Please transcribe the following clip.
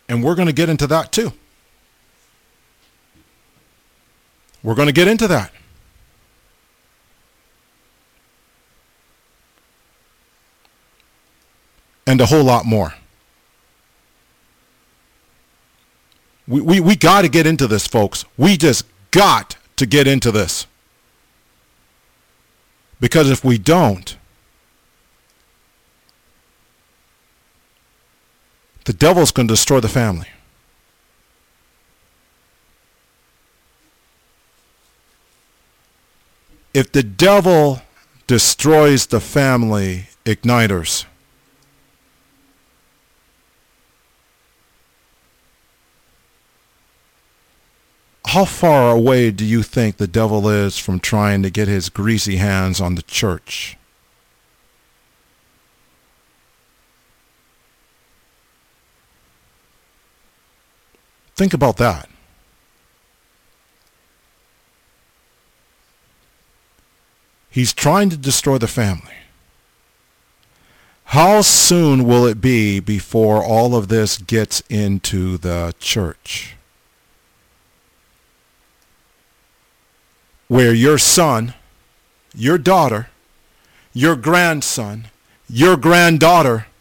And we're going to get into that too. We're going to get into that. And a whole lot more. We got to get into this, folks. We just got to get into this. Because if we don't, the devil's going to destroy the family. If the devil destroys the family, igniters, how far away do you think the devil is from trying to get his greasy hands on the church? Think about that. He's trying to destroy the family. How soon will it be before all of this gets into the church? Where your son, your daughter, your grandson, your granddaughter